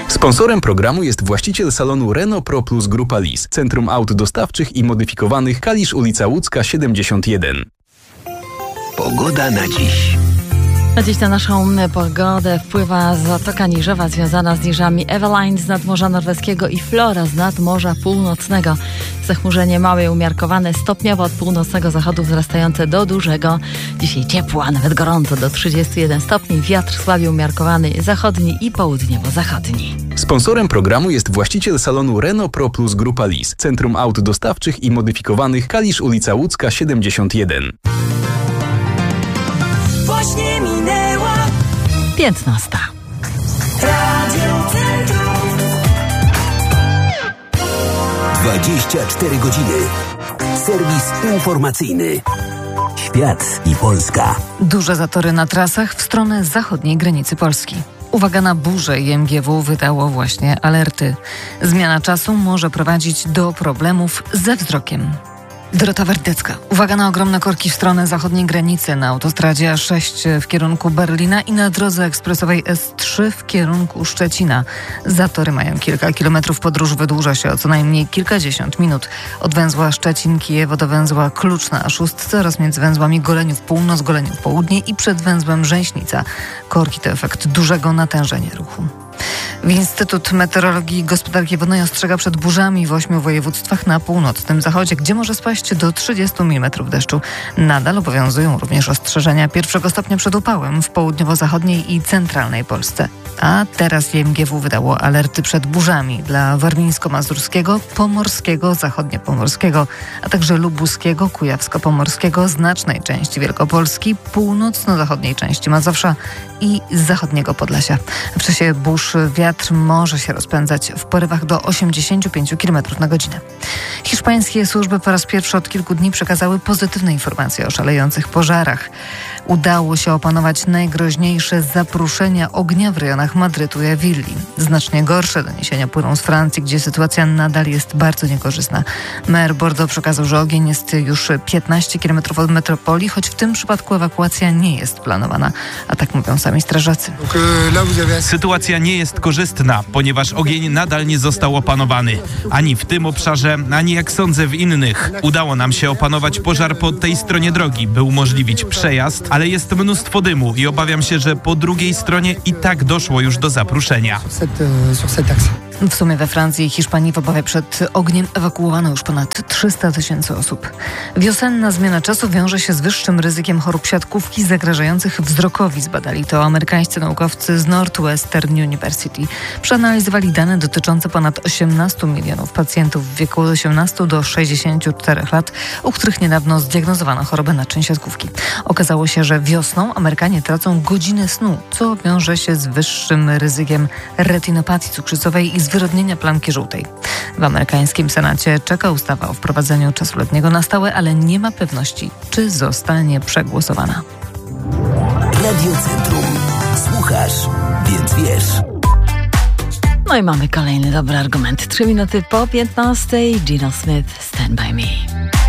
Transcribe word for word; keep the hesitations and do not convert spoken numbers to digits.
Sponsorem programu jest właściciel salonu Renault Pro Plus Grupa Lis, Centrum Aut Dostawczych i Modyfikowanych, Kalisz, ulica Łódzka siedemdziesiąt jeden. Pogoda na dziś. Na dziś na naszą pogodę wpływa Zatoka Niżowa związana z niżami Eveline z nadmorza norweskiego i Flora z nadmorza północnego. Zachmurzenie małe i umiarkowane, stopniowo od północnego zachodu wzrastające do dużego. Dzisiaj ciepło, a nawet gorąco do trzydziestu jeden stopni. Wiatr słabiej umiarkowany zachodni i południowo-zachodni. Sponsorem programu jest właściciel salonu Renault Pro Plus Grupa Lis, Centrum Aut Dostawczych i Modyfikowanych, Kalisz, ulica Łódzka siedemdziesiąt jeden. Właśnie minęła piętnasta. Radio Centrum. dwadzieścia cztery godziny. Serwis informacyjny. Świat i Polska. Duże zatory na trasach w stronę zachodniej granicy Polski. Uwaga na burzę, i M G W wydało właśnie alerty. Zmiana czasu może prowadzić do problemów ze wzrokiem. Dorota Wardecka. Uwaga na ogromne korki w stronę zachodniej granicy na autostradzie A sześć w kierunku Berlina i na drodze ekspresowej S trzy w kierunku Szczecina. Zatory mają kilka kilometrów, podróż wydłuża się o co najmniej kilkadziesiąt minut. Od węzła Szczecin-Kijewo do węzła Klucz na A sześć oraz między węzłami Goleniów Północ, Goleniów Południe i przed węzłem Rzęśnica. Korki to efekt dużego natężenia ruchu. Instytut Meteorologii i Gospodarki Wodnej ostrzega przed burzami w ośmiu województwach na północnym zachodzie, gdzie może spaść do trzydziestu milimetrów deszczu. Nadal obowiązują również ostrzeżenia pierwszego stopnia przed upałem w południowo-zachodniej i centralnej Polsce. A teraz M G W wydało alerty przed burzami dla warmińsko-mazurskiego, pomorskiego, zachodniopomorskiego, a także lubuskiego, kujawsko-pomorskiego, znacznej części Wielkopolski, północno-zachodniej części Mazowsza i zachodniego Podlasia. W czasie burz wiatr może się rozpędzać w porywach do osiemdziesiąt pięć kilometrów na godzinę. Hiszpańskie służby po raz pierwszy od kilku dni przekazały pozytywne informacje o szalejących pożarach. Udało się opanować najgroźniejsze zapruszenia ognia w rejonach Madrytu i Awilli. Znacznie gorsze doniesienia płyną z Francji, gdzie sytuacja nadal jest bardzo niekorzystna. Mer Bordeaux przekazał, że ogień jest już piętnaście kilometrów od metropolii, choć w tym przypadku ewakuacja nie jest planowana. A tak mówią sami strażacy. Sytuacja nie jest korzystna, ponieważ ogień nadal nie został opanowany. Ani w tym obszarze, ani jak sądzę w innych. Udało nam się opanować pożar po tej stronie drogi, by umożliwić przejazd, ale jest mnóstwo dymu i obawiam się, że po drugiej stronie i tak doszło już do zapruszenia. W sumie we Francji i Hiszpanii w obawie przed ogniem ewakuowano już ponad trzysta tysięcy osób. Wiosenna zmiana czasu wiąże się z wyższym ryzykiem chorób siatkówki zagrażających wzrokowi. Zbadali to amerykańscy naukowcy z Northwestern University. Przeanalizowali dane dotyczące ponad osiemnastu milionów pacjentów w wieku od osiemnastu do sześćdziesięciu czterech lat, u których niedawno zdiagnozowano chorobę naczyń siatkówki. Okazało się, że wiosną Amerykanie tracą godziny snu, co wiąże się z wyższym ryzykiem retinopatii cukrzycowej i zwyrodnienia plamki żółtej. W amerykańskim Senacie czeka ustawa o wprowadzeniu czasu letniego na stałe, ale nie ma pewności, czy zostanie przegłosowana. Radio Centrum. Słuchasz, więc wiesz. No i mamy kolejny dobry argument. Trzy minuty po piętnastej. Gino Smith, Stand By Me.